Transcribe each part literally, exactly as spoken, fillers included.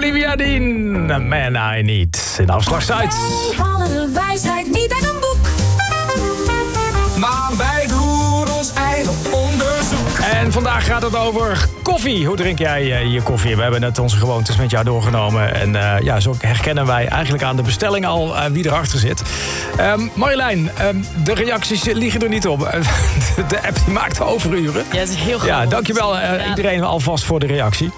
Olivia Dean. Man I Need. In Afslag Zuid. Wij halen de wijsheid niet uit een boek. Maar wij doen ons eigen onderzoek. En vandaag gaat het over koffie. Hoe drink jij uh, je koffie? We hebben net onze gewoontes met jou doorgenomen. En uh, ja, zo herkennen wij eigenlijk aan de bestelling al uh, wie erachter zit. Um, Marjolein, um, de reacties liegen er niet op. De app die maakt overuren. Ja, het is heel goed. Ja, dankjewel uh, ja. iedereen alvast voor de reactie.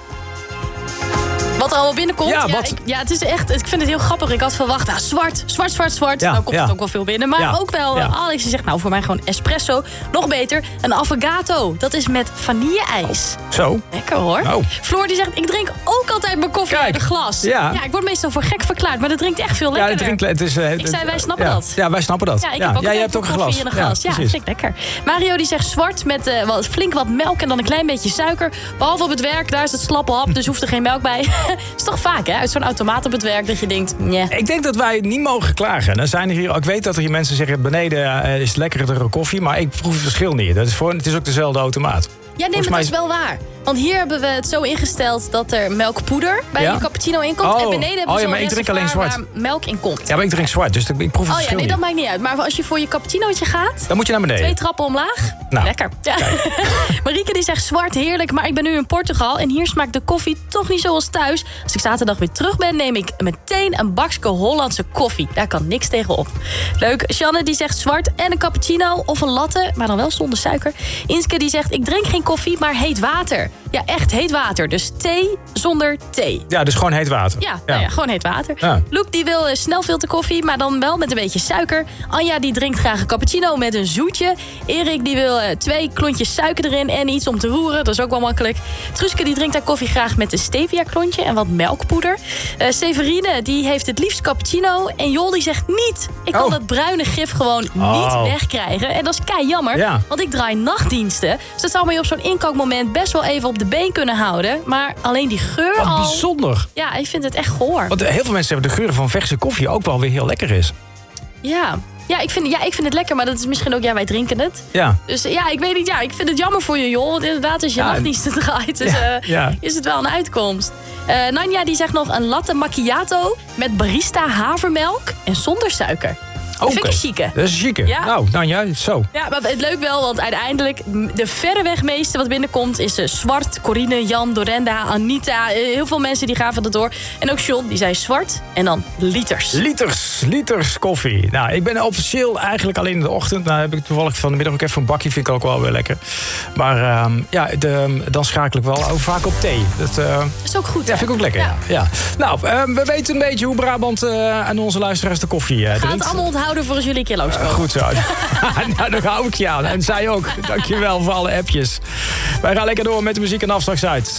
Wat er allemaal binnenkomt. Ja, ja, wat... ik, ja, het is echt, ik vind het heel grappig. Ik had verwacht, nou, zwart, zwart, zwart, zwart. Ja, nou komt ja. het ook wel veel binnen. Maar ja, ook wel, ja. Alex die zegt, nou, voor mij gewoon espresso. Nog beter, een affogato. Dat is met vanille-ijs. Oh, zo. Lekker hoor. Oh. Floor die zegt, ik drink ook altijd mijn koffie Kijk. uit een glas. Ja. ja, ik word meestal voor gek verklaard. Maar dat drinkt echt veel Ja, lekkerder. het drinkt, het is, uh, ik zei, wij snappen ja. dat. Ja, wij snappen dat. Ja, ik ja. heb ook ja, je altijd hebt ook een koffie glas. in een glas. Ja, precies. vind ik lekker. Mario die zegt zwart met uh, wat, flink wat melk en dan een klein beetje suiker. Behalve op het werk, daar is het slappe hap, dus hoeft er geen melk bij. is toch vaak, hè? Uit zo'n automaat op het werk dat je denkt, nee. Ik denk dat wij niet mogen klagen. Dan zijn er hier, ik weet dat er hier mensen zeggen, beneden uh, is lekkerder koffie, maar ik proef het verschil niet. Dat is voor, het is ook dezelfde automaat. Ja, nee, maar dat is wel waar. Want hier hebben we het zo ingesteld dat er melkpoeder bij Ja? je cappuccino in komt. Oh. En beneden hebben Oh, we ja, zo'n maar ik drink alleen reservoir zwart. waar melk in komt. Ja, maar ik drink zwart, dus ik proef het Oh ja, verschil nee, niet. dat maakt niet uit. Maar als je voor je cappuccinootje gaat, Dan moet je naar beneden. twee trappen omlaag, Nou, lekker. Ja. Marieke die zegt zwart, heerlijk, maar ik ben nu in Portugal en hier smaakt de koffie toch niet zoals thuis. Als ik zaterdag weer terug ben, neem ik meteen een bakje Hollandse koffie. Daar kan niks tegen op. Leuk. Sjanne die zegt zwart en een cappuccino of een latte, maar dan wel zonder suiker. Inske die zegt, ik drink geen koffie, maar heet water. Ja, echt heet water. Dus thee zonder thee. Ja, dus gewoon heet water. Ja, nou ja, gewoon heet water. Ja. Luke die wil uh, snelfilterkoffie, maar dan wel met een beetje suiker. Anja die drinkt graag een cappuccino met een zoetje. Erik die wil uh, twee klontjes suiker erin en iets om te roeren. Dat is ook wel makkelijk. Truske die drinkt haar koffie graag met een stevia klontje en wat melkpoeder. Uh, Severine die heeft het liefst cappuccino. En Jol die zegt niet. Ik kan Oh. dat bruine gif gewoon Oh. niet wegkrijgen. En dat is kei jammer, Ja. want ik draai nachtdiensten. Dus dat zou me op zo'n inkookmoment best wel even op de been kunnen houden. Maar alleen die geur Wat al... bijzonder. Ja, ik vind het echt goor. Want heel veel mensen hebben de geuren van verse koffie ook wel weer heel lekker is. Ja. Ja, ik vind, ja, ik vind het lekker, maar dat is misschien ook... Ja, wij drinken het. Ja. Dus ja, ik weet niet. Ja, ik vind het jammer voor je, joh. Want inderdaad, als je Ja, nachtdiensten draait, dus, ja, uh, ja. is het wel een uitkomst. Uh, Nanja die zegt nog een latte macchiato met barista havermelk en zonder suiker. Dat vind ik een chique. Dat is een chique. Ja. Nou, nou ja, zo. Ja, maar het leuk wel, want uiteindelijk de verreweg meeste wat binnenkomt is uh, zwart, Corine, Jan, Dorenda, Anita. Uh, heel veel mensen die gaven dat door. En ook John, die zei zwart en dan liters. Liters, liters koffie. Nou, ik ben officieel eigenlijk alleen in de ochtend. Nou heb ik toevallig van de middag ook even een bakje, vind ik ook wel weer lekker. Maar uh, ja, de, dan schakel ik wel ook vaak op thee. Dat uh, is ook goed, Ja, hè? vind ik ook lekker. Ja. Ja. Nou, uh, we weten een beetje hoe Brabant uh, en onze luisteraars de koffie uh, Ga drinkt. het allemaal onthouden voor als jullie een keer langskomen. Uh, goed zo. Nou, dan hou ik je aan. En zij ook. Dankjewel voor alle appjes. Wij gaan lekker door met de muziek en Afslag Zuid.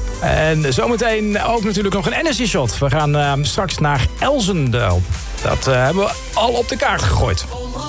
En zometeen ook natuurlijk nog een Energy Shot. We gaan uh, straks naar Elzendaal. Dat uh, hebben we al op de kaart gegooid.